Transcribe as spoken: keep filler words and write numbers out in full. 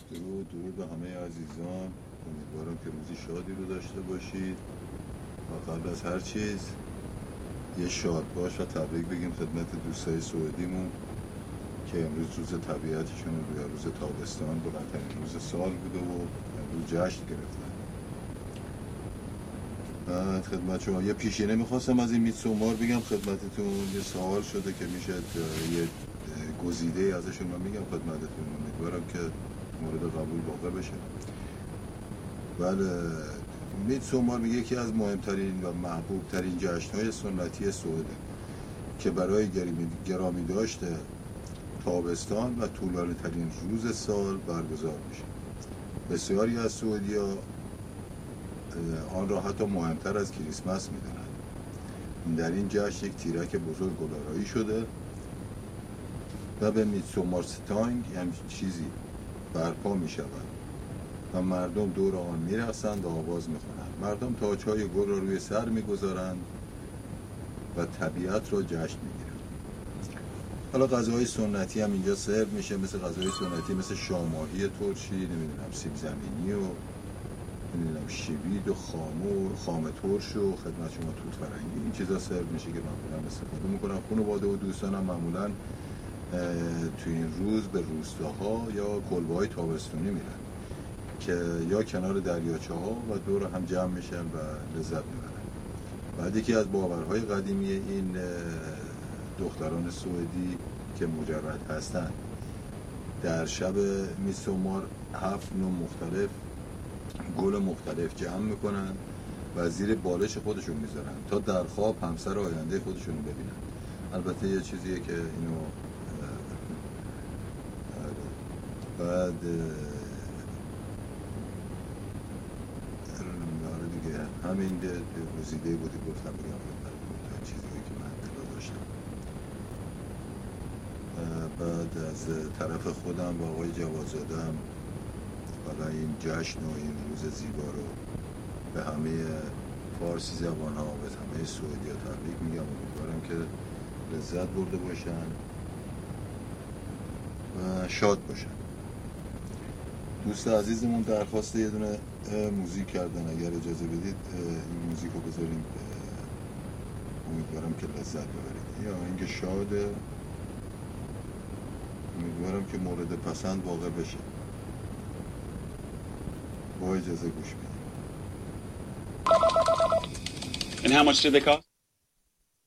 درود درود به همه عزیزان. امیدوارم که روزی شادی رو داشته باشید و قبل از هر چیز یه شاد باش و تبریک بگیم خدمت دوستای سعودیمون که امروز روز طبیعتشون و روز تابستان بلندترین روز سال بوده و امروز جشن گرفتن. بعد خدمت شما یه پیشینه میخواستم از این میتسومار بگم خدمتتون. یه سوال شده که میشه یه گزیده ازشون من میگم خدمتتون، امیدوارم که مورد قبول واقع بشه. بله، میتسومار میگه یکی از مهمترین و محبوب ترین جشن‌های سنتی سعوده که برای گرامی داشته تابستان و طولانی ترین روز سال برگزار میشه. بسیاری از سعودی‌ها آن را حتی مهمتر از کریسمس میدونند. در این جشن یک تیرک بزرگ گلارایی شده و به میتسومارستانگ یعنی چیزی برپا می شود و مردم دور آن می رقصند و آواز می خوانند. مردم تاج‌های گل را روی سر می گذارند و طبیعت را جشن می گیرند. حالا غذاهای سنتی هم اینجا سرو میشه، مثل غذاهای سنتی مثل شاماهی ترشی، نمیدونم سیب زمینی و نمیدونم شیبید و خامو خام ترش و خدمت شما توت فرنگی. این چیزا سرو میشه که معمولا استفاده میکنن. خانواده و دوستانم معمولا تو این روز به روستاها یا کلبه‌های تابستونی میرن که یا کنار دریاچه ها و دور هم جمع میشن و لذت میبرن. بعد یکی از باورهای قدیمی این دختران سعودی که مجرد هستن در شب میتسومار هفت نوع مختلف گل مختلف جمع میکنن و زیر بالش خودشون میذارن تا در خواب همسر آینده خودشون رو ببینن. البته یه چیزیه که اینو بعد آره دیگه همین گزیده بودی گفتم بگم خدمتتون چیزی که من اطلاع داشتم. بعد از طرف خودم و آقای جوادزاده هم حالا این جشن و این روز زیبا رو به همه فارسی زبان ها و به همه سعودی ها تبریک میگم. امیدوارم که لذت برده باشن و شاد باشن. دوست عزیزمون درخواست یه دونه موزیک کردن، اگر اجازه بدید این موزیک رو بذاریم، امیدوارم که لذت ببرید. یا اینکه شاده، امیدوارم که مورد پسند واقع بشه. با اجازه گوش بدید. And how much did they cost?